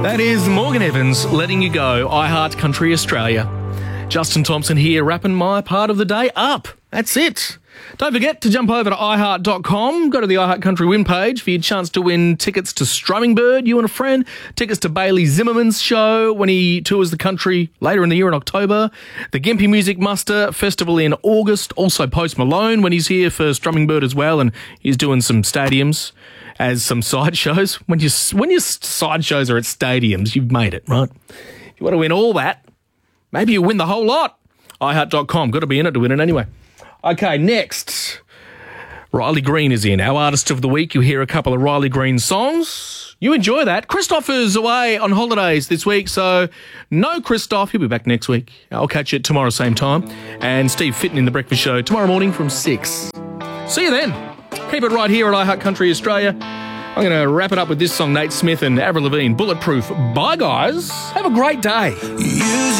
That is Morgan Evans letting you go. I Heart Country Australia. Justin Thompson here, wrapping my part of the day up. That's it. Don't forget to jump over to iHeart.com. Go to the iHeart Country win page for your chance to win tickets to Strumming Bird, you and a friend, tickets to Bailey Zimmerman's show when he tours the country later in the year in October, the Gympie Music Muster Festival in August, also Post Malone when he's here for Strumming Bird as well, and he's doing some stadiums as some sideshows. When your sideshows are at stadiums, you've made it, right? If you want to win all that, maybe you win the whole lot. iHeart.com. Got to be in it to win it anyway. Okay, next. Riley Green is in. Our Artist of the Week. You hear a couple of Riley Green songs. You enjoy that. Christopher's away on holidays this week, so no Christoph. He'll be back next week. I'll catch you tomorrow same time. And Steve Fitton in The Breakfast Show tomorrow morning from 6. See you then. Keep it right here at iHeart Country Australia. I'm going to wrap it up with this song, Nate Smith and Avril Lavigne, Bulletproof. Bye, guys. Have a great day.